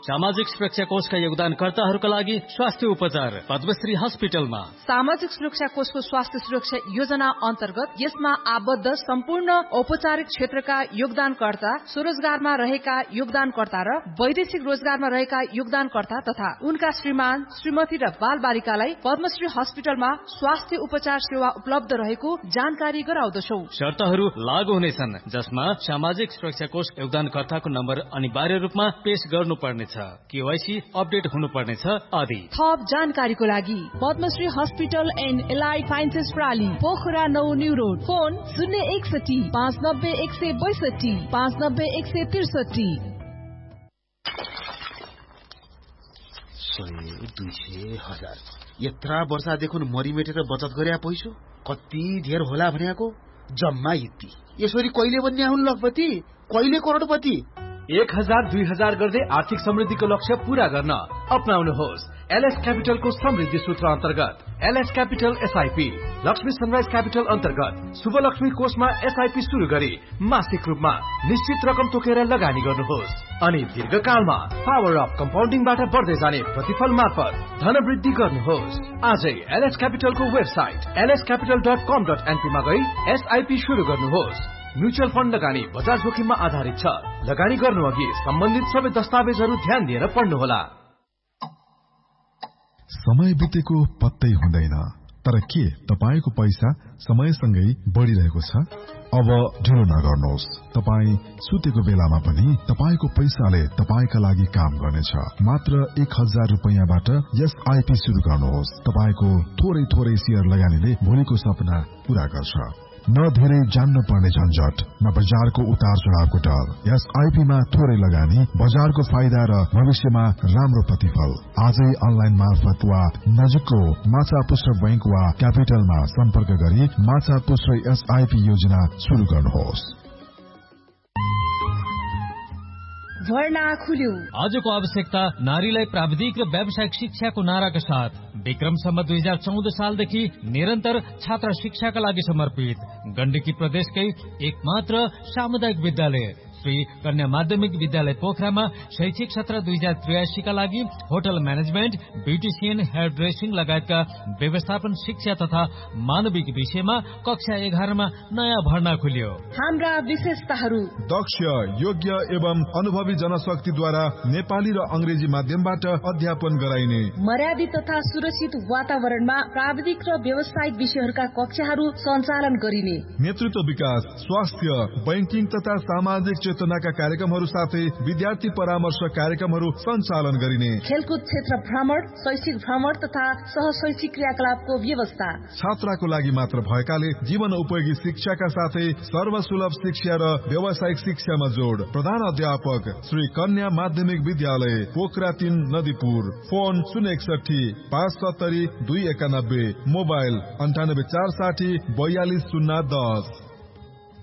सामाजिक सुरक्षा कोषका योगदानकर्ताहरूका लागि स्वास्थ्य उपचार पद्मश्री हस्पिटलमा। सामाजिक सुरक्षा कोषको स्वास्थ्य सुरक्षा योजना अन्तर्गत यसमा आबद्ध सम्पूर्ण औपचारिक क्षेत्रका योगदानकर्ता, स्वरोजगारमा रहेका योगदानकर्ता र वैदेशिक रोजगारमा रहेका योगदानकर्ता तथा उनका श्रीमान, श्रीमती र बाल बालिकालाई पद्मश्री हस्पिटलमा स्वास्थ्य उपचार सेवा उपलब्ध रहेको जानकारी गराउँदछौ। शर्तहरू लागू हुनेछन्, जसमा सामाजिक सुरक्षा कोष योगदानकर्ताको नम्बर अनिवार्य रूपमा पेश गर्नुपर्नेछ, केवाईसी अपडेट हुनुपर्नेछ आदि। थप जानकारीको लागि Padmashri hospital and allied sciences प्राली, Pokhara 9 new road, phone 061 590 162 590 163। 100-200,000 यत्रा वर्षदेखि मरिमेटेर बचत गरे पैसो कति धेर होला भनेको जम्मा यति। यसरी कहिले बन्ने हुन् लखपति, कहिले करोडपति। 1000-2000 गर्दै आर्थिक समृद्धिको लक्ष्य पूरा गर्न अपनाउनुहोस् एलएस क्यापिटलको समृद्धि सूत्र अन्तर्गत LS capital SIP. Lakshmi sunrise capital अन्तर्गत शुभ लक्ष्मी कोषमा एसआईपी शुरू गरी मासिक रूपमा निश्चित रकम तोकेर लगानी गर्नुहोस् अनि दीर्घकालमा पावर अफ कम्पाउन्डिङबाट बढ्दै जाने प्रतिफल मार्फत धनवृद्धि गर्नुहोस्। आजै एलएस क्यापिटलको वेबसाइट lscapital.com.np मा गई एसआईपी शुरू गर्नुहोस्। म्युचुअल फण्ड लगानी बजार जोखिममा आधारित छ। लगानी गर्नु अघि सम्बन्धित सबै दस्तावेजहरू ध्यान दिएर पढ्नुहोला। समय बितेको पत्तै हुँदैन, तर के तपाईको पैसा समयसँगै बढिरहेको छ? अब ढिलो नगर्नुहोस्। तपाई सुतेको बेलामा पनि तपाईको पैसाले तपाईका लागि काम गर्नेछ। मात्र 1000 रुपैयाँबाट एसआईपी शुरू गर्नुहोस्। तपाईको थोरै थोरै शेयर लगानीले भोलिको सपना पूरा गर्छ। न धेरै जान्न पर्ने झन्झट, न बजारको उतार चढावको डर। एसआईपी मा थोरै लगानी, बजारको फाइदा र भविष्यमा राम्रो प्रतिफल। आजै अनलाइन मार्फत वा नजिकको माछा पुष्प बैंक वा क्यापिटलमा सम्पर्क गरी माछा पुष्प एसआईपी योजना शुरू गर्नुहोस्। भर्ना खुल्यो। आजको आवश्यकता नारीलाई प्राविधिक र व्यावसायिक शिक्षाको नाराका साथ विक्रमसम्म 2014 सालदेखि निरन्तर छात्र शिक्षाका लागि समर्पित गण्डकी प्रदेशकै एकमात्र सामुदायिक विद्यालय श्री कन्या माध्यमिक विद्यालय पोखरामा शैक्षिक सत्र 2083 का लागि hotel management, beautician, hair dressing लगायतका व्यवस्थापन शिक्षा तथा मानविक विषयमा कक्षा 11 मा नयाँ भर्ना खुल्यो। हाम्रा विशेषताहरू: दक्ष, योग्य एवं अनुभवी जनशक्तिद्वारा नेपाली र अंग्रेजी माध्यमबाट अध्यापन गराइने, मर्यादित तथा सुरक्षित वातावरणमा प्राविधिक र व्यावसायिक विषयहरूका कक्षाहरू सञ्चालन गरिने, नेतृत्व विकास, स्वास्थ्य, बैंकिङ तथा सामाजिक चेतनाका कार्यक्रमहरू साथै विद्यार्थी परामर्श कार्यक्रमहरू सञ्चालन गरिने, खेलकुद क्षेत्र भ्रमण, शैक्षिक भ्रमण तथा सहशैक्षिक क्रियाकलापको व्यवस्था। छात्राको लागि मात्र भएकाले जीवन उपयोगी शिक्षाका साथै सर्वसुलभ शिक्षा र व्यावसायिक शिक्षामा जोड। प्रधान अध्यापक श्री कन्या माध्यमिक विद्यालय पोखरा 3 नदीपुर। Phone 061 570 291, mobile 98 460 42 010।